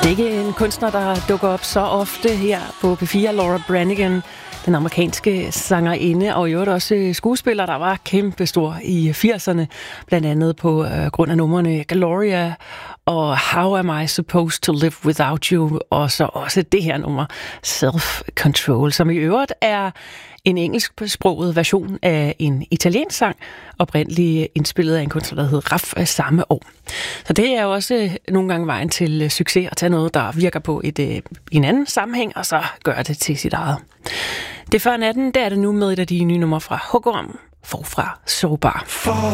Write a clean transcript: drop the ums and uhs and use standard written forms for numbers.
Ikke en kunstner, der dukker op så ofte her på P4, Laura Branigan, den amerikanske sangerinde, og i øvrigt også skuespiller, der var kæmpestor i 80'erne, blandt andet på grund af numrene Gloria og How Am I Supposed to Live Without You, og så også det her nummer, Self-Control, som i øvrigt er en engelsksproget version af en italiensk sang, oprindeligt indspillet af en kunstner, der hed Raff samme år. Så det er jo også nogle gange vejen til succes at tage noget, der virker på en anden sammenhæng, og så gøre det til sit eget. Det før natten, der er det nu med et af de nye numre fra Hugo, forfra Sårbar.